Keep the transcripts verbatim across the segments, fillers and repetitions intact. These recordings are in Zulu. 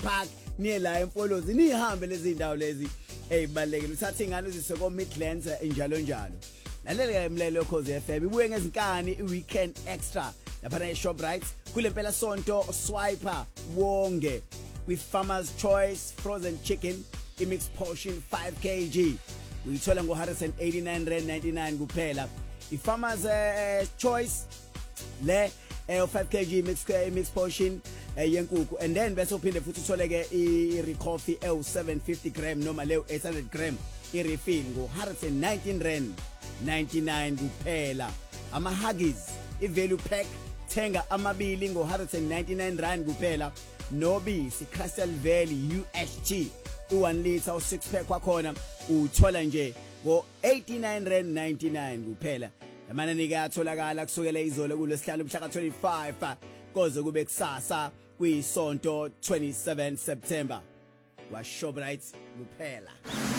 Park niye la eMfolozi nihambe lezi ndawo lezi ezibalekile uthatha ingane uziseko Midlands njalo njalo lalela emlelo Khosi F M ibuye ngezinkani iweekend extra lapha eShoprite kulempela sonto swiper wonge with Farmer's Choice frozen chicken imix portion five kilograms uyithola ngo one hundred eighty-nine rand ninety-nine kuphela iFarmer's uh, Choice le uh, five kilograms mix uh, mix portion uh, yenkukhu and then bese uphinde futhi uthole ke i coffee e seven fifty gram noma le eight hundred gram i refill ngo one hundred nineteen rand ninety-nine kuphela ama Huggies i value pack thenga amabili ngo one hundred ninety-nine rand kuphela nobisi Crystal Valley U H T one liter or six pack kwakhona uthola nje ngo eighty-nine rand ninety-nine kuphela lamanani ke atholakala kusukela izolo kulesihlanu mhla twenty-five koze kube kusasa kuyisonto twenty-seven September wa Shoprite kuphela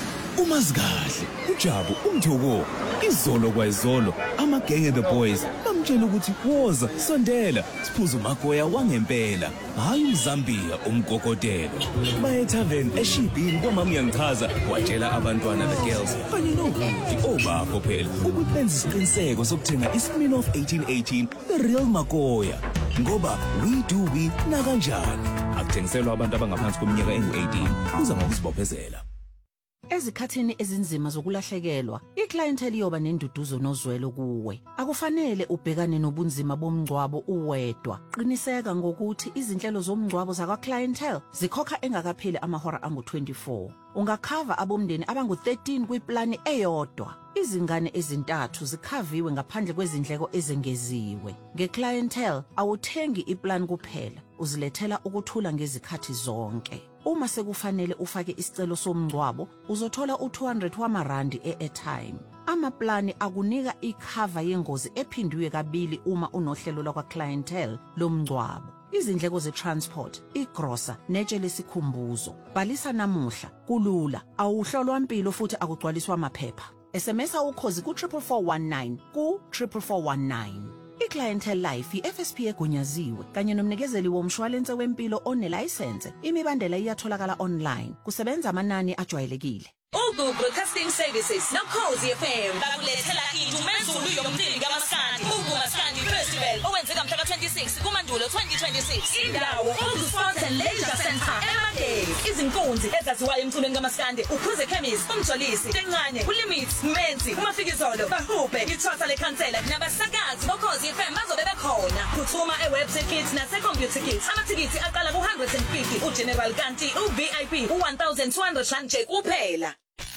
Umazikahle uJabu umthoko izolo kwayizolo amagenge the boys bamtshela ukuthi woza sondela siphuza umagoya wangempela hayi uMzambia umgogotelo baye tavern eShibhini kwamama yangichaza watshela abantwana the girls kanye nobuthi obapho phela ukuthi benze isiqiniseko sokuthenga iSmirnoff eighteen eighteen the real magoya ngoba we do we na kanjani akuthengiselwa abantu abangaphansi kweminyaka engu eighteen uza ngokuzibophezela. Ezikhathini ezinzima zokulahlekelwa, iclientele yoba nenduduzo nozwelo kuwe. Akufanele ubhekane nobunzima bomngcwabo uwedwa. Qiniseka ngokuthi izinhlelo zomngcwabo zakwa clientele zikhokha engakapheli amahora angu twenty-four. Ungakhava abomndeni abangu thirteen kwiplani eyodwa. Izingane ezintathu zikhaviwe ngaphandle kwezindleko ezengeziwe. Ngeclientele awuthengi iplan kuphela, uzilethela ukuthula ngezikhathi zonke. Uma sekufanele ufake isicelo somngcwabo, uzothola u two hundred wamarandi e-airtime. Amaplani akunika ikhava yengozi ephindwe kabili uma unohlelo lakwa clientele lomngcwabo. Izindleko ze-transport, igrosa, netshe lesikhumbuzo. Bhalisa namuhla, kulula, awuhlolwa impilo futhi akugcwaliswa amaphepha. S M S ukhozi ku four four one nine ku four four one nine. iClientele Life i-F S P egunyaziwe kanye nomnikezeli womshwalense wempilo onelicense. Imibandela iyatholakala online. Kusebenza amanani ajwayelekile. Ugu Broadcasting Services no Khosi F M bakulethela indumezulu yomcimbi kaMaskandi Ugu Maskandi Festival owenzeka mhla twenty-six kuMandulo twenty twenty-six indawo Ugu Sports and Leisure Center Emade izinkunzi ezaziwayo emculweni kaMaskandi ukhuze chemist umjolisi tencane uLimits Menzi uMafikizolo bahube ithosa lekhansela nabasakazi boKhosi F M bazobe bekhona kuthuma ewebsite kit nase computer kit amathikiti aqala ku one hundred fifty uGeneral kanti uV I P u one thousand two hundred rand nje kuphela.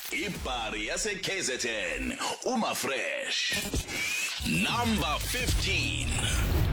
Ibari yase K Z N Uma Fresh number fifteen.